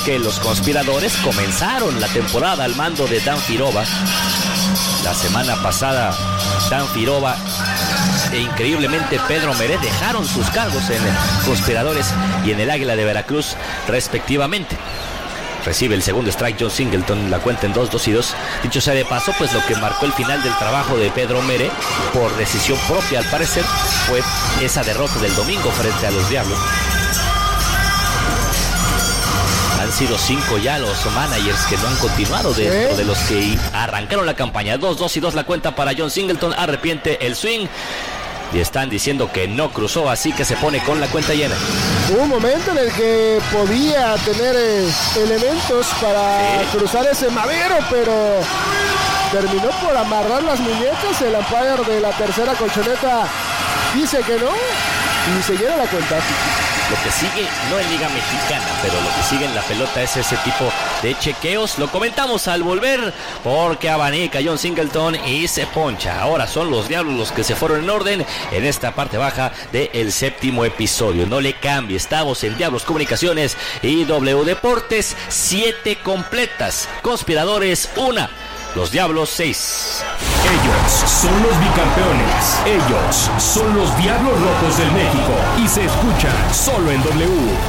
que los conspiradores comenzaron la temporada al mando de Dan Firova. La semana pasada, Dan Firova e increíblemente Pedro Meré dejaron sus cargos en Conspiradores y en el Águila de Veracruz, respectivamente. Recibe el segundo strike John Singleton, la cuenta en 2-2-2. Dicho sea de paso, pues lo que marcó el final del trabajo de Pedro Meré, por decisión propia al parecer, fue esa derrota del domingo frente a los Diablos. Han sido 5 ya los managers que no han continuado dentro de los que arrancaron la campaña. 2-2-2 la cuenta para John Singleton, arrepiente el swing. Y están diciendo que no cruzó, así que se pone con la cuenta llena. Hubo un momento en el que podía tener elementos para cruzar ese madero, pero terminó por amarrar las muñecas. El umpire de la tercera colchoneta dice que no y se llena la cuenta. Lo que sigue, no en Liga Mexicana, pero lo que sigue en la pelota es ese tipo de chequeos. Lo comentamos al volver, porque abanica John Singleton y se poncha. Ahora son los Diablos los que se fueron en orden en esta parte baja del séptimo episodio. No le cambie, estamos en Diablos Comunicaciones y W Deportes. 7 completas, Conspiradores 1, los Diablos 6. Ellos son los bicampeones. Ellos son los Diablos Rojos del México. Y se escuchan solo en W.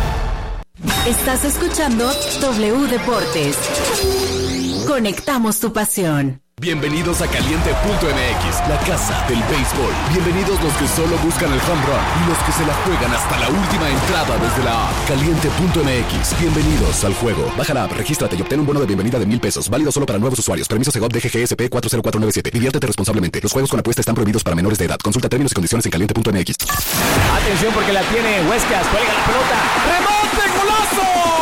Estás escuchando W Deportes. Conectamos tu pasión. Bienvenidos a Caliente.mx, la casa del béisbol. Bienvenidos los que solo buscan el home run y los que se la juegan hasta la última entrada desde la app. Caliente.mx, bienvenidos al juego. Baja la app, regístrate y obtén un bono de bienvenida de $1,000. Válido solo para nuevos usuarios. Permiso Segov DGGSP 40497. Diviértete responsablemente. Los juegos con apuesta están prohibidos para menores de edad. Consulta términos y condiciones en Caliente.mx. Atención porque la tiene Huescas. Juega la pelota. ¡Rebote, golazo!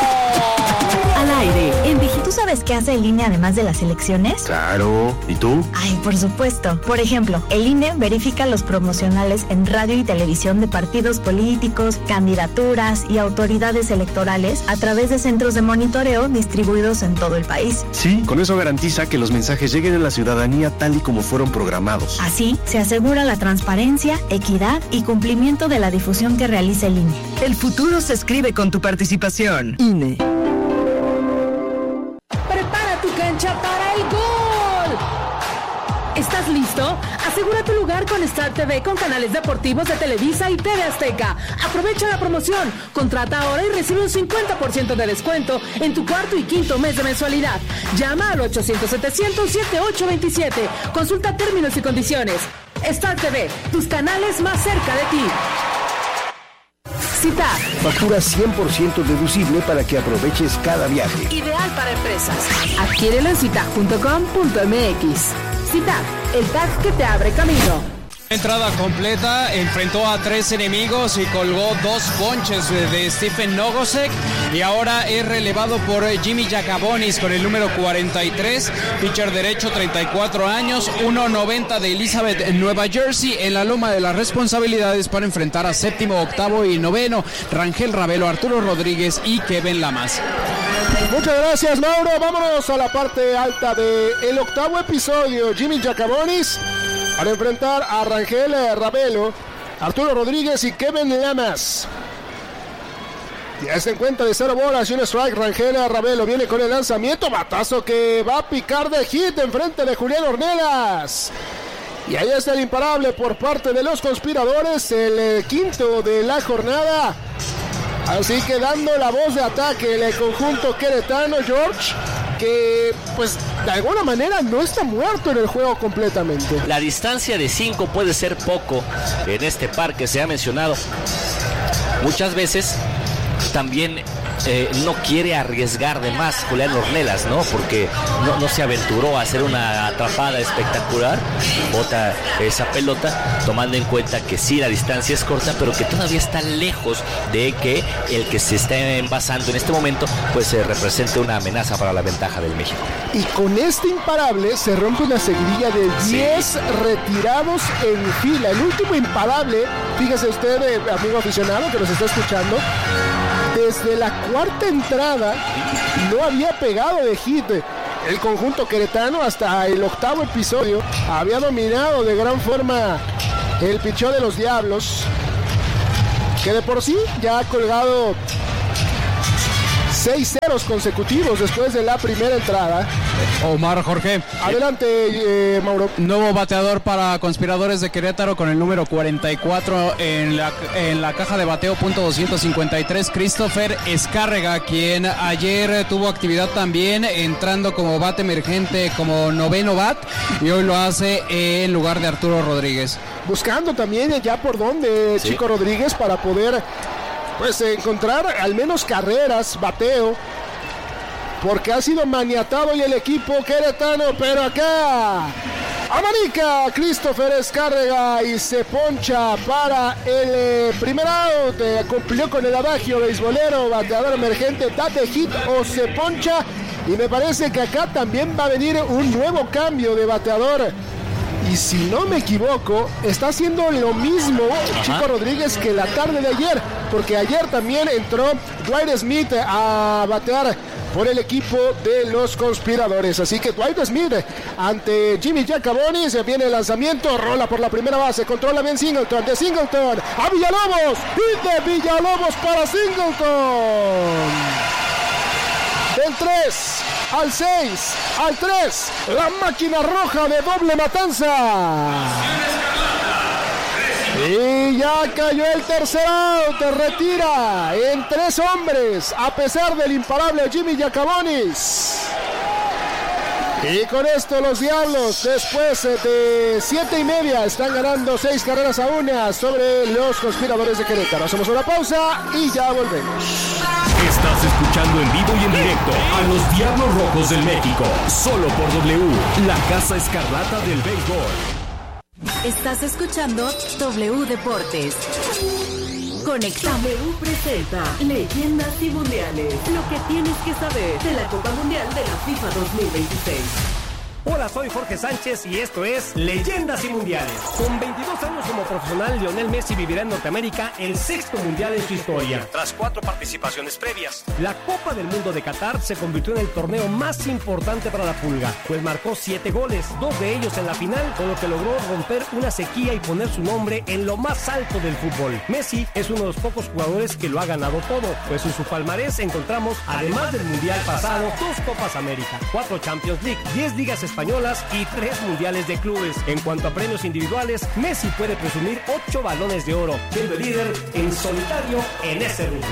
Al aire, en Digi. ¿Tú sabes qué hace el INE además de las elecciones? Claro, ¿y tú? Ay, por supuesto. Por ejemplo, el INE verifica los promocionales en radio y televisión de partidos políticos, candidaturas y autoridades electorales a través de centros de monitoreo distribuidos en todo el país. Sí, con eso garantiza que los mensajes lleguen a la ciudadanía tal y como fueron programados. Así, se asegura la transparencia, equidad y cumplimiento de la difusión que realiza el INE. El futuro se escribe con tu participación. INE. Para el gol. ¿Estás listo? Asegura tu lugar con Star TV con canales deportivos de Televisa y TV Azteca. Aprovecha la promoción. Contrata ahora y recibe un 50% de descuento en tu cuarto y quinto mes de mensualidad. Llama al 800-700-7827. Consulta términos y condiciones. Star TV, tus canales más cerca de ti. Cita. Factura 100% deducible para que aproveches cada viaje. Ideal para empresas. Adquiérelo en citag.com.mx. Citag, el tag que te abre camino. Entrada completa, enfrentó a 3 enemigos y colgó 2 ponches de Stephen Nogosek y ahora es relevado por Jimmy Jacabonis con el número 43, pitcher derecho, 34 años, 1.90 de Elizabeth en Nueva Jersey, en la loma de las responsabilidades para enfrentar a séptimo, octavo y noveno, Rangel Ravelo, Arturo Rodríguez y Kevin Lamas. Muchas gracias, Mauro. Vámonos a la parte alta del octavo episodio. Jimmy Jacabonis para enfrentar a Rangel Ravelo, Arturo Rodríguez y Kevin Lamas. Ya se encuentra de 0 bolas y un strike. Rangel Ravelo viene con el lanzamiento, batazo que va a picar de hit en frente de Julián Ornelas. Y ahí está el imparable por parte de los Conspiradores, el quinto de la jornada. Así que dando la voz de ataque el conjunto queretano, George, que pues de alguna manera no está muerto en el juego completamente. La distancia de 5 puede ser poco en este par que se ha mencionado muchas veces. También no quiere arriesgar de más Julián Ornelas, ¿no? Porque no se aventuró a hacer una atrapada espectacular. Bota esa pelota, tomando en cuenta que sí, la distancia es corta, pero que todavía está lejos de que el que se está envasando en este momento pues represente una amenaza para la ventaja del México. Y con este imparable se rompe una seguidilla de 10 retirados en fila. El último imparable, fíjese usted, amigo aficionado que nos está escuchando, desde la cuarta entrada no había pegado de hit. El conjunto queretano hasta el octavo episodio había dominado de gran forma el picheo de los Diablos, que de por sí ya ha colgado 6 ceros consecutivos después de la primera entrada. Omar Jorge. Adelante, Mauro. Nuevo bateador para Conspiradores de Querétaro con el número 44 en la caja de bateo, .253, Christopher Escárrega, quien ayer tuvo actividad también entrando como bate emergente, como noveno bat, y hoy lo hace en lugar de Arturo Rodríguez. Buscando también ya por dónde, sí, Chico Rodríguez, para poder pues encontrar al menos carreras, bateo, porque ha sido maniatado y el equipo queretano, pero acá amanica Christopher Escárrega y se poncha para el primer out. Cumplió con el adagio beisbolero, bateador emergente, date hit o se poncha, y me parece que acá también va a venir un nuevo cambio de bateador. Y si no me equivoco, está haciendo lo mismo Chico Rodríguez que la tarde de ayer, porque ayer también entró Dwight Smith a batear por el equipo de los Conspiradores. Así que Dwight Smith ante Jimmy Giacabonis, viene el lanzamiento, rola por la primera base, controla bien Singleton, de Singleton a Villalobos, y de Villalobos para Singleton. Del 3 al 6, al 3, la máquina roja de doble matanza. Y ya cayó el tercer out, retira en 3 hombres, a pesar del imparable Jimmy Giacabonis. Y con esto los Diablos, después de 7:30, están ganando 6 carreras a 1 sobre los Conspiradores de Querétaro. Hacemos una pausa y ya volvemos. Estás escuchando en vivo y en directo a los Diablos Rojos del México, solo por W, la Casa Escarlata del béisbol. Estás escuchando W Deportes. Conectamos. W presenta Leyendas y Mundiales. Lo que tienes que saber de la Copa Mundial de la FIFA 2026. Hola, soy Jorge Sánchez y esto es Leyendas y Mundiales. Con 22 años como profesional, Lionel Messi vivirá en Norteamérica el 6º mundial en su historia, tras 4 participaciones previas. La Copa del Mundo de Qatar se convirtió en el torneo más importante para la Pulga, pues marcó 7 goles, 2 de ellos en la final, con lo que logró romper una sequía y poner su nombre en lo más alto del fútbol. Messi es uno de los pocos jugadores que lo ha ganado todo, pues en su palmarés encontramos, además del mundial pasado, 2 Copas América, 4 Champions League, 10 ligas españolas y 3 mundiales de clubes. En cuanto a premios individuales, Messi puede presumir 8 balones de oro, siendo el líder en solitario en ese rubro.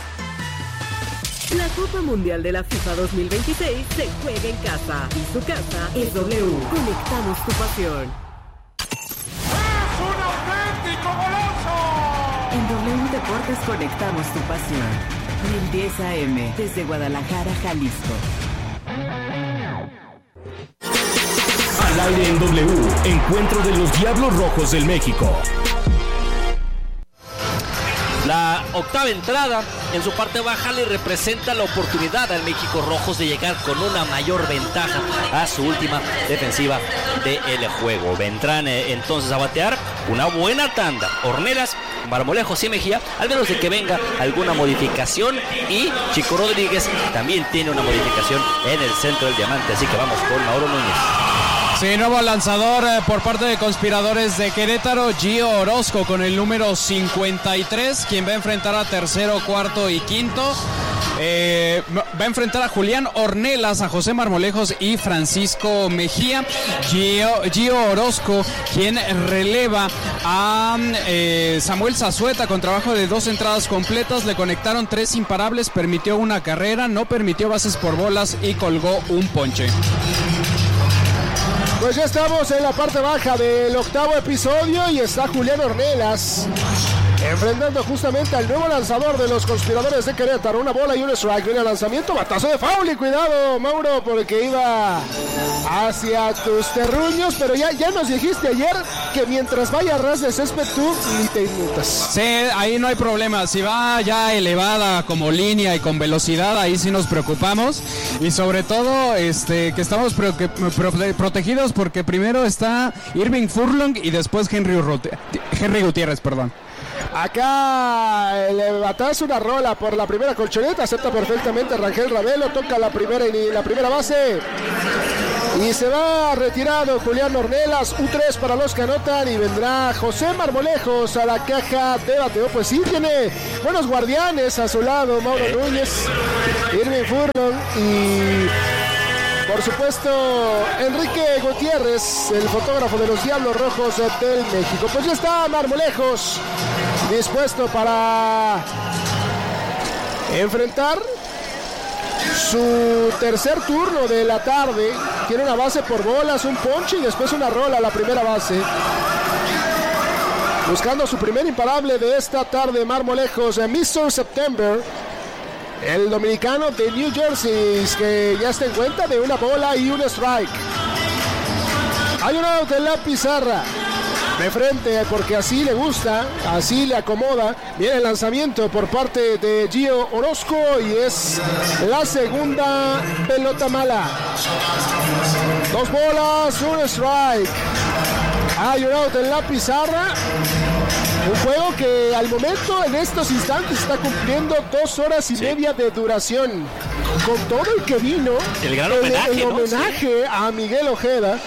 La Copa Mundial de la FIFA 2026 se juega en casa y su casa es W. Conectamos tu pasión. ¡Es un auténtico golazo! En W Deportes conectamos tu pasión. 1010 AM desde Guadalajara, Jalisco. Al aire en W, encuentro de los Diablos Rojos del México. La octava entrada en su parte baja le representa la oportunidad al México Rojos de llegar con una mayor ventaja a su última defensiva del juego. Vendrán entonces a batear una buena tanda. Ornelas, Marmolejos y Mejía, al menos de que venga alguna modificación, y Chico Rodríguez también tiene una modificación en el centro del diamante, así que vamos con Mauro Núñez. Sí, nuevo lanzador por parte de Conspiradores de Querétaro, Gio Orozco con el número 53, quien va a enfrentar a tercero, cuarto y quinto. Va a enfrentar a Julián Ornelas, a José Marmolejos y Francisco Mejía. Gio Orozco, quien releva a Samuel Zazueta con trabajo de 2 entradas completas. Le conectaron 3 imparables, permitió una carrera, no permitió bases por bolas y colgó un ponche. Pues ya estamos en la parte baja del octavo episodio y está Julián Ornelas enfrentando justamente al nuevo lanzador de los Conspiradores de Querétaro. Una bola y un strike. Viene el lanzamiento, batazo de foul y cuidado, Mauro, porque iba hacia tus terruños, pero ya nos dijiste ayer que mientras vaya a ras de césped tú ni te inmutas. Sí, ahí no hay problema. Si va ya elevada como línea y con velocidad, ahí sí nos preocupamos. Y sobre todo que estamos protegidos porque primero está Irving Furlong y después Henry Gutiérrez, perdón. Acá le batazo una rola por la primera colchoneta, acepta perfectamente Rangel Ravelo, toca la primera base. Y se va retirado Julián Ornelas, U3 para los que anotan, y vendrá José Marmolejos a la caja de bateo. Pues sí, tiene buenos guardianes a su lado, Mauro Núñez, Irving Furlong y por supuesto Enrique Gutiérrez, el fotógrafo de los Diablos Rojos del México. Pues ya está Marmolejos dispuesto para enfrentar su tercer turno de la tarde. Tiene una base por bolas, un ponche y después una rola a la primera base. Buscando su primer imparable de esta tarde, Marmolejos, Mr. September, el dominicano de New Jersey, que ya está en cuenta de una bola y un strike. Hay un out en la pizarra de frente porque así le gusta, así le acomoda. Viene el lanzamiento por parte de Gio Orozco y es la segunda pelota mala. 2 bolas, un strike. Hay un out en la pizarra. Un juego que al momento, en estos instantes, está cumpliendo 2 horas y media de duración. Con todo el que vino, el gran homenaje, ¿no? A Miguel Ojeda.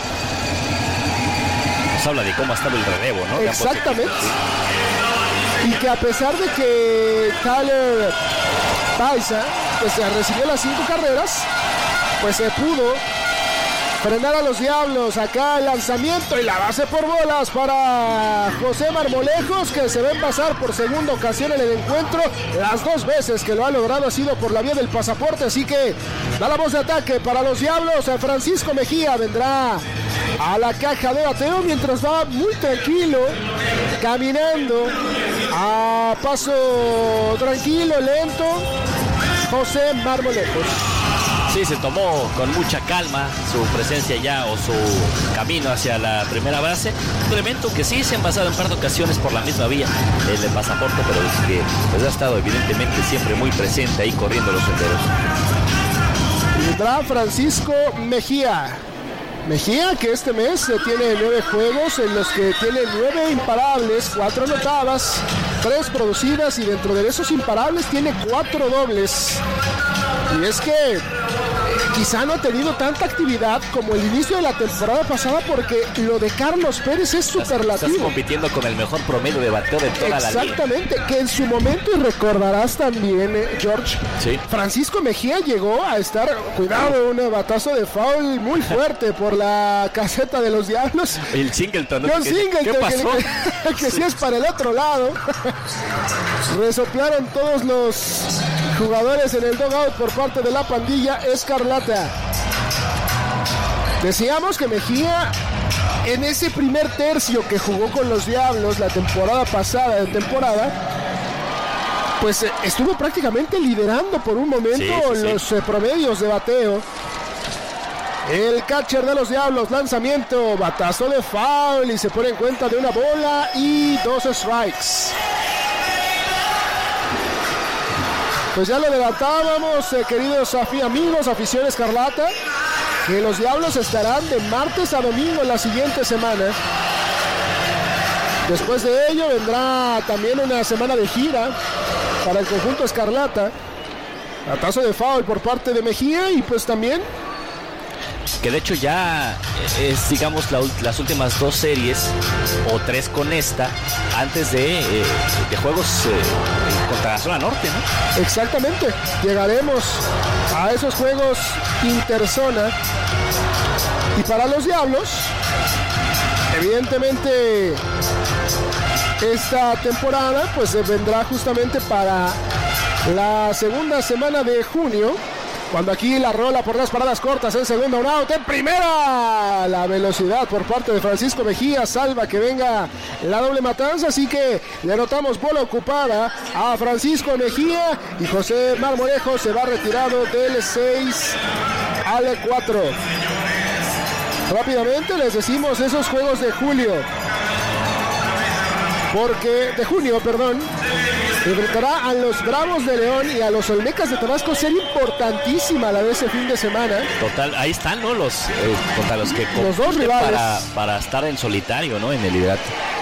Nos habla de cómo ha estado el relevo, ¿no? Exactamente. Y que a pesar de que Tyler Paisa pues, recibió las 5 carreras, pues se pudo frenar a los Diablos. Acá el lanzamiento y la base por bolas para José Marmolejos, que se ven pasar por segunda ocasión en el encuentro. Las 2 veces que lo ha logrado ha sido por la vía del pasaporte, así que da la voz de ataque para los Diablos. Francisco Mejía vendrá a la caja de bateo mientras va muy tranquilo, caminando a paso tranquilo, lento, José Marmolejos. Sí, se tomó con mucha calma su presencia ya o su camino hacia la primera base. Un elemento que sí se ha envasado en par de ocasiones por la misma vía, el de pasaporte, pero es que pues, ha estado evidentemente siempre muy presente ahí corriendo los senderos. Vendrá Francisco Mejía. Mejía, que este mes tiene 9 juegos en los que tiene 9 imparables, 4 anotadas, 3 producidas, y dentro de esos imparables tiene 4 dobles. Y es que quizá no ha tenido tanta actividad como el inicio de la temporada pasada, porque lo de Carlos Pérez es superlativo. Estás compitiendo con el mejor promedio de bateo de toda la liga. Exactamente, que en su momento, y recordarás también, George, sí, Francisco Mejía llegó a estar, cuidado, un batazo de foul muy fuerte por la caseta de los Diablos. El Singleton, ¿no? John Singleton, ¿qué pasó? Que sí es para el otro lado. Resoplaron todos los jugadores en el dugout por parte de la pandilla escarlata. Decíamos que Mejía, en ese primer tercio que jugó con los Diablos la temporada pasada de temporada, pues estuvo prácticamente liderando por un momento los promedios de bateo. El catcher de los Diablos, lanzamiento, batazo de foul, y se pone en cuenta de una bola y 2 strikes. Pues ya lo adelantábamos, queridos amigos, afición escarlata, que los Diablos estarán de martes a domingo la siguiente semana. Después de ello vendrá también una semana de gira para el conjunto escarlata. Batazo de foul por parte de Mejía, y pues también que de hecho ya es, digamos, las últimas 2 series o 3 con esta, antes de juegos contra la zona norte, ¿no? Exactamente, llegaremos a esos juegos interzona. Y para los Diablos, evidentemente, esta temporada pues vendrá justamente para la segunda semana de junio, cuando aquí la rola por las paradas cortas, en segunda un out, en primera la velocidad por parte de Francisco Mejía salva que venga la doble matanza, así que le anotamos bola ocupada a Francisco Mejía, y José Marmolejos se va retirado del 6 al 4. Rápidamente les decimos esos juegos de julio, de junio, enfrentará a los Bravos de León y a los Olmecas de Tabasco. Sería importantísima la de ese fin de semana. Total, ahí están, ¿no? Contra los que los 2 rivales para estar en solitario, ¿no? En el liderato.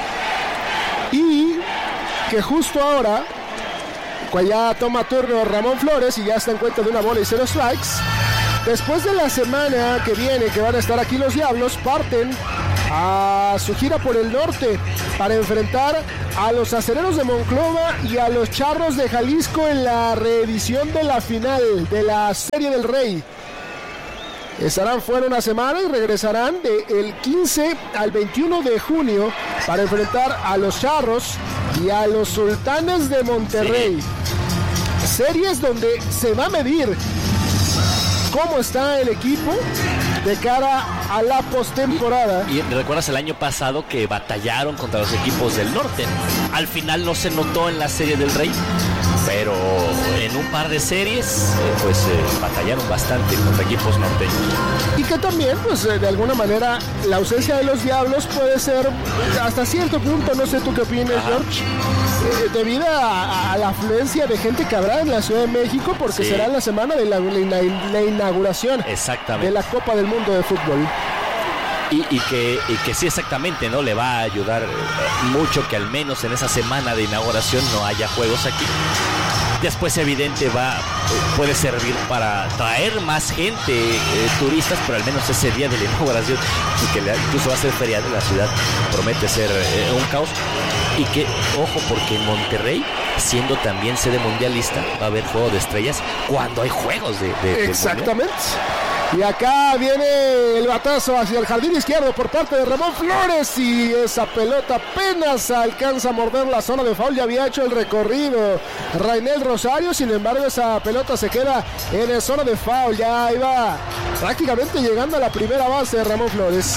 Y que justo ahora, pues ya toma turno Ramón Flores y ya está en cuenta de una bola y 0 strikes. Después de la semana que viene, que van a estar aquí los Diablos, parten a su gira por el norte para enfrentar a los Acereros de Monclova y a los Charros de Jalisco en la reedición de la final de la Serie del Rey. Estarán fuera una semana y regresarán del 15 al 21 de junio para enfrentar a los Charros y a los Sultanes de Monterrey. Sí. Series donde se va a medir cómo está el equipo de cara a la postemporada. Y recuerdas el año pasado que batallaron contra los equipos del norte. Al final no se notó en la Serie del Rey, pero en un par de series batallaron bastante contra equipos norteños. Y que también, pues de alguna manera, la ausencia de los Diablos puede ser hasta cierto punto, no sé tú qué opinas, George, debido a la afluencia de gente que habrá en la Ciudad de México, porque será la semana de la inauguración de la Copa del Mundo de Fútbol. Y que sí, exactamente, ¿no? Le va a ayudar mucho que al menos en esa semana de inauguración no haya juegos aquí. Después, evidente, puede servir para traer más gente, turistas, pero al menos ese día de la inauguración, y que incluso va a ser feriado en la ciudad, promete ser un caos. Y que, ojo, porque en Monterrey, siendo también sede mundialista, va a haber Juego de Estrellas cuando hay juegos de exactamente. Y acá viene el batazo hacia el jardín izquierdo por parte de Ramón Flores, y esa pelota apenas alcanza a morder la zona de foul. Ya había hecho el recorrido Rainel Rosario, sin embargo esa pelota se queda en la zona de foul. Ya iba prácticamente llegando a la primera base de Ramón Flores.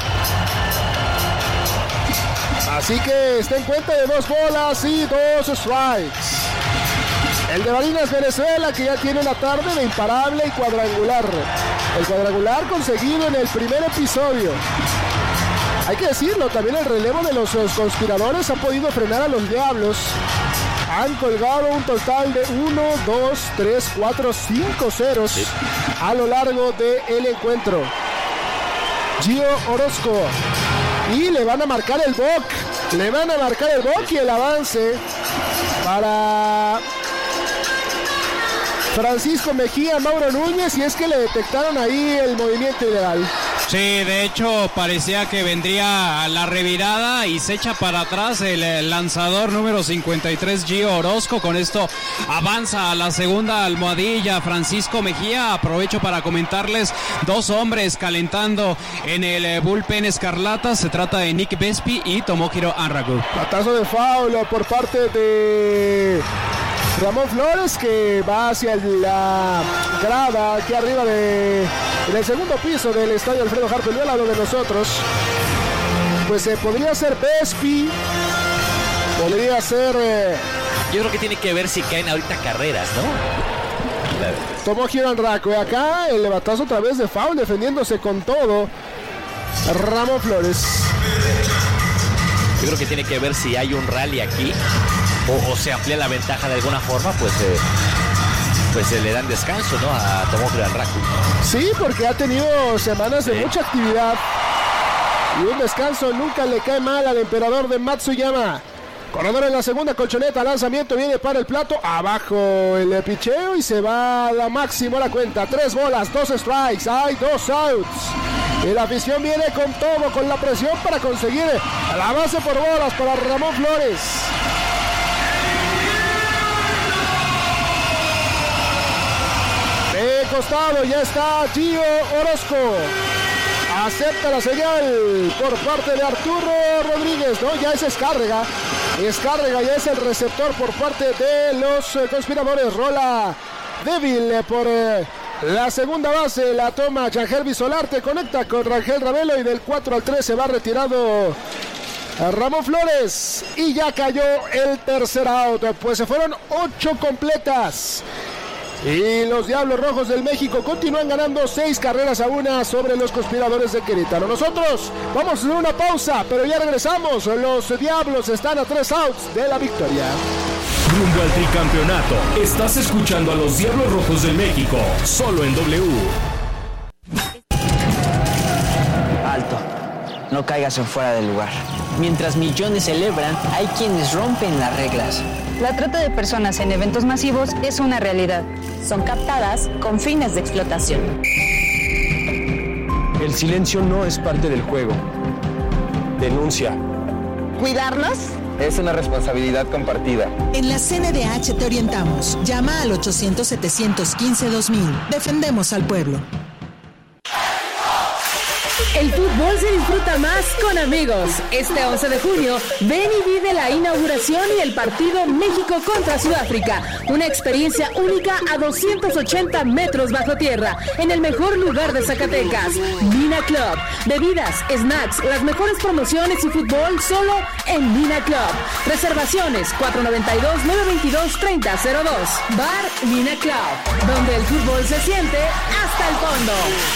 Así que está en cuenta de 2 bolas y 2 strikes. El de Barinas Venezuela, que ya tiene una tarde de imparable y cuadrangular. El cuadrangular conseguido en el primer episodio. Hay que decirlo, también el relevo de los conspiradores ha podido frenar a los Diablos. Han colgado un total de 1, 2, 3, 4, 5 ceros a lo largo del encuentro. Gio Orozco. Y le van a marcar el BOC. Le van a marcar el BOC y el avance para Francisco Mejía, Mauro Núñez, y es que le detectaron ahí el movimiento ilegal. Sí, de hecho parecía que vendría la revirada y se echa para atrás el lanzador número 53, Gio Orozco. Con esto avanza a la segunda almohadilla Francisco Mejía. Aprovecho para comentarles 2 hombres calentando en el bullpen escarlata. Se trata de Nick Vespi y Tomohiro Anragu. Batazo de foul por parte de Ramón Flores, que va hacia la grada aquí arriba en el segundo piso del estadio Alfredo Harp Peñuela, donde nosotros, pues podría ser Vespi, podría ser yo creo que tiene que ver si caen ahorita carreras, ¿no? Tomohiro Anraku. Acá el batazo otra vez de foul, defendiéndose con todo Ramón Flores. Yo creo que tiene que ver si hay un rally aquí o se amplía la ventaja de alguna forma, pues se le dan descanso, ¿no?, a Tomohiro Anraku. Sí, porque ha tenido semanas de mucha actividad y un descanso nunca le cae mal al emperador de Matsuyama. Corredor en la segunda colchoneta, lanzamiento, viene para el plato, abajo el picheo y se va a la máxima la cuenta. 3 bolas, 2 strikes, hay 2 outs. Y la afición viene con todo, con la presión para conseguir la base por bolas para Ramón Flores. De costado ya está Gio Orozco. Acepta la señal por parte de Arturo Rodríguez, ¿no? Ya es Escárrega. Escárrega ya es el receptor por parte de los conspiradores. Rola débil por la segunda base. La toma Jean-Herby Solarte. Conecta con Rangel Ravelo y del 4 al 3 se va retirado Ramón Flores. Y ya cayó el tercer out. Pues se fueron 8 completas. Y los Diablos Rojos del México continúan ganando 6-1 sobre los conspiradores de Querétaro. Nosotros vamos a hacer una pausa, pero ya regresamos. Los Diablos están a 3 outs de la victoria. Rumbo al tricampeonato. Estás escuchando a los Diablos Rojos del México, solo en W. Alto. No caigas en fuera del lugar. Mientras millones celebran, hay quienes rompen las reglas. La trata de personas en eventos masivos es una realidad. Son captadas con fines de explotación. El silencio no es parte del juego. Denuncia. ¿Cuidarnos? Es una responsabilidad compartida. En la CNDH te orientamos. Llama al 800-715-2000. Defendemos al pueblo. El fútbol se disfruta más con amigos. Este 11 de junio, ven y vive la inauguración y el partido México contra Sudáfrica. Una experiencia única a 280 metros bajo tierra, en el mejor lugar de Zacatecas. Mina Club. Bebidas, snacks, las mejores promociones y fútbol solo en Mina Club. Reservaciones 492-922-3002. Bar Mina Club, donde el fútbol se siente hasta el fondo.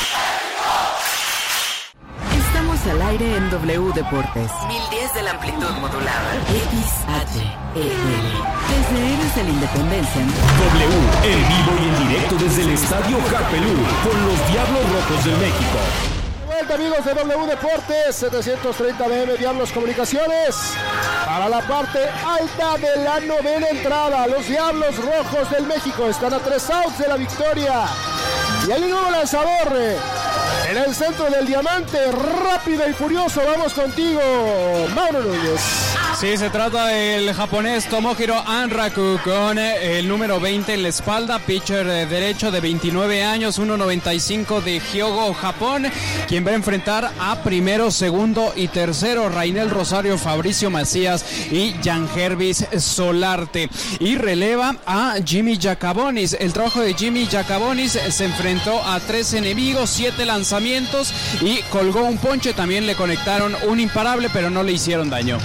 Al aire en W Deportes. 1010 de la amplitud modulada. XHEL. Desde Héroes de la Independencia. W, en vivo y en directo desde el Estadio Harpelú, con los Diablos Rojos del México. De vuelta, amigos de W Deportes, 730 DM Diablos Comunicaciones. Para la parte alta de la novena entrada, los Diablos Rojos del México están a 3 outs de la victoria. Y hay un nuevo lanzador en el centro del diamante, rápido y furioso. Vamos contigo, Mauro Núñez. Sí, se trata del japonés Tomohiro Anraku con el número 20 en la espalda, pitcher derecho de 29 años, 1.95 de Hyogo, Japón, quien va a enfrentar a primero, segundo y tercero, Rainel Rosario, Fabricio Macías y Yangervis Solarte. Y releva a Jimmy Jackabonis. El trabajo de Jimmy Jackabonis se enfrentó a 3 enemigos, 7 lanzamientos y colgó un ponche. También le conectaron un imparable, pero no le hicieron daño.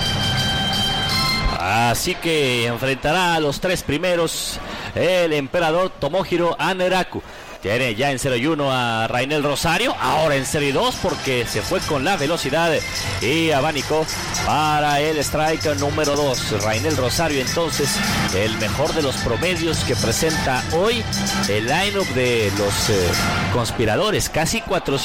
Así que enfrentará a los 3 primeros el emperador Tomohiro Anraku. Tiene ya en 0-1 a Rainel Rosario, ahora en 0-2 porque se fue con la velocidad y abanicó para el strike número 2. Rainel Rosario entonces el mejor de los promedios que presenta hoy el line-up de los conspiradores, casi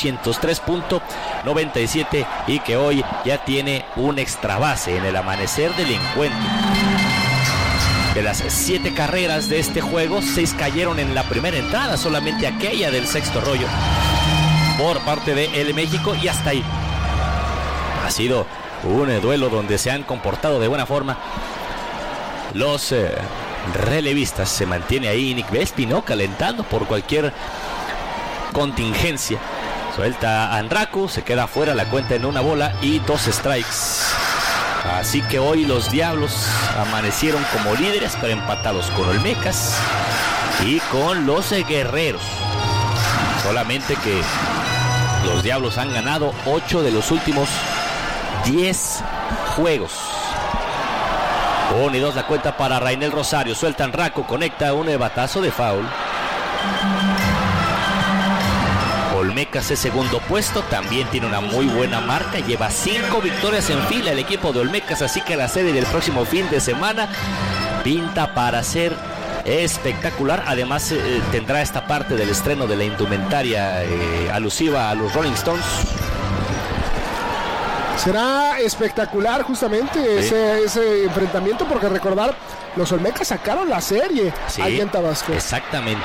403.97 y que hoy ya tiene un extra base en el amanecer del encuentro. De las 7 carreras de este juego, 6 cayeron en la primera entrada, solamente aquella del sexto rollo por parte de El México y hasta ahí. Ha sido un duelo donde se han comportado de buena forma los relevistas. Se mantiene ahí Nick Vespi, ¿no? Calentando por cualquier contingencia. Suelta a Anraku, se queda fuera, la cuenta en 1 bola y 2 strikes. Así que hoy los Diablos amanecieron como líderes, pero empatados con Olmecas y con los Guerreros. Solamente que los Diablos han ganado 8 de los últimos 10 juegos. 1 y 2 la cuenta para Rainel Rosario. Suelta Anraku, conecta un batazo de foul. Olmecas es segundo puesto, también tiene una muy buena marca, lleva 5 victorias en fila el equipo de Olmecas, así que la serie del próximo fin de semana pinta para ser espectacular. Además tendrá esta parte del estreno de la indumentaria alusiva a los Rolling Stones. Será espectacular justamente ese enfrentamiento, porque recordar, los Olmecas sacaron la serie allá en Tabasco. Exactamente.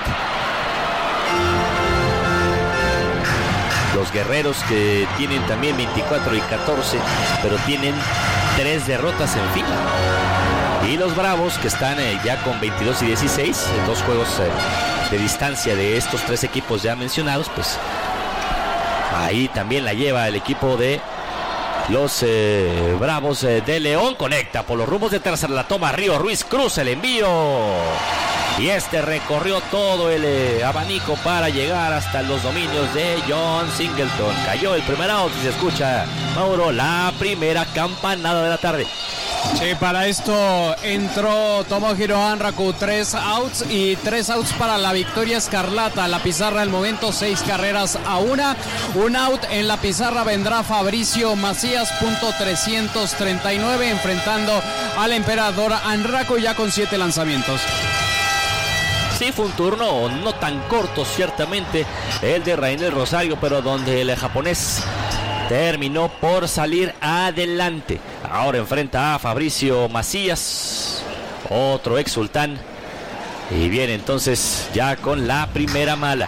Los Guerreros, que tienen también 24 y 14, pero tienen 3 derrotas en fila. Y los Bravos, que están ya con 22 y 16, 2 juegos de distancia de estos 3 equipos ya mencionados, pues ahí también la lleva el equipo de los Bravos de León. Conecta por los rumbos de tercera, la toma Río Ruiz, cruza el envío. Y este recorrió todo el abanico para llegar hasta los dominios de John Singleton. Cayó el primer out y se escucha, Mauro, la primera campanada de la tarde. Sí, para esto entró Tomohiro Anraku, 3 outs y 3 outs para la victoria escarlata. La pizarra al momento 6 carreras a 1. Un out en la pizarra vendrá Fabricio Macías, .339, enfrentando al emperador Anraku ya con 7 lanzamientos. Sí, fue un turno no tan corto, ciertamente, el de Rainel Rosario, pero donde el japonés terminó por salir adelante. Ahora enfrenta a Fabricio Macías. otro ex Sultán. Y viene entonces ya con la primera mala.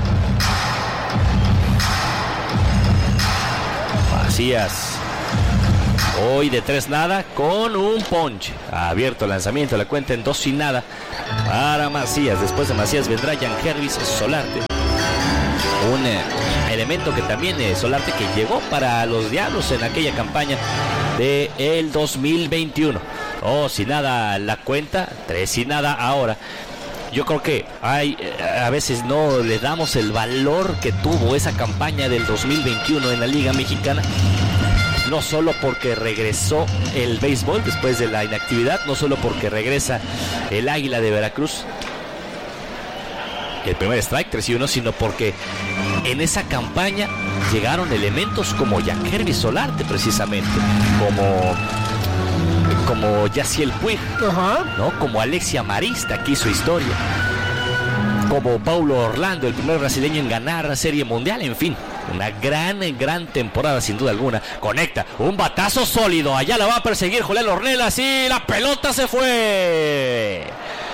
Macías. Hoy de 3 nada con un punch. Abierto el lanzamiento, la cuenta en 2 sin nada para Macías. Después de Macías vendrá Jan Hervis Solarte. Un elemento que también Solarte que llegó para los Diablos en aquella campaña del 2021. Sin nada la cuenta, 3 sin nada ahora. Yo creo que a veces no le damos el valor que tuvo esa campaña del 2021 en la Liga Mexicana. No solo porque regresó el béisbol después de la inactividad, no solo porque regresa el Águila de Veracruz, el primer strike 3-1, sino porque en esa campaña llegaron elementos como Jan Hervis Solarte, precisamente, como Yaciel Puig, ¿no? Como Alexia Marista, que hizo historia, como Paulo Orlando, el primer brasileño en ganar Serie Mundial. En fin, una gran temporada sin duda alguna. Conecta, un batazo sólido, allá la va a perseguir Julián Ornelas y la pelota se fue.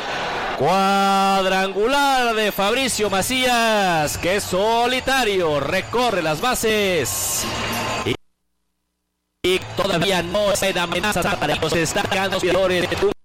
Cuadrangular de Fabricio Macías, que es solitario, recorre las bases y todavía no se amenaza para los destacados jugadores de